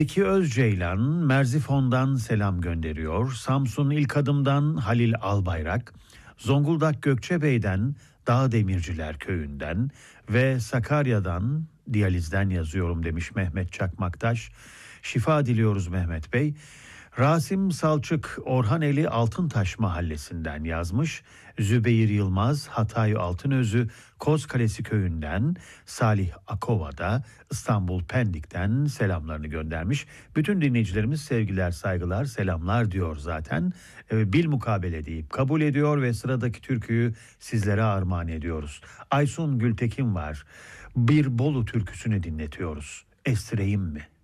Zeki Özceylan Merzifon'dan selam gönderiyor. Samsun İlk Adım'dan Halil Albayrak, Zonguldak Gökçebey'den Dağdemirciler Köyü'nden ve Sakarya'dan diyalizden yazıyorum demiş Mehmet Çakmaktaş. Şifa diliyoruz Mehmet Bey. Rasim Salçık Orhaneli Altıntaş mahallesinden yazmış. Zübeyir Yılmaz Hatay Altınözü Kozkalesi köyünden, Salih Akova'da İstanbul Pendik'ten selamlarını göndermiş. Bütün dinleyicilerimiz sevgiler, saygılar, selamlar diyor zaten. Bilmukabele deyip kabul ediyor ve sıradaki türküyü sizlere armağan ediyoruz. Aysun Gültekin var. Bir Bolu türküsünü dinletiyoruz. Estireyim mi?